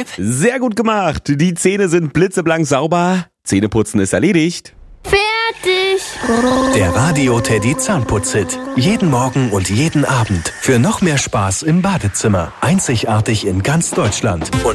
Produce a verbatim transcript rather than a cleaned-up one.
Tipp. Sehr gut gemacht. Die Zähne sind blitzeblank sauber. Zähneputzen ist erledigt. Fertig. Der Radio Teddy Zahnputz-Hit. Jeden Morgen und jeden Abend. Für noch mehr Spaß im Badezimmer. Einzigartig in ganz Deutschland. Und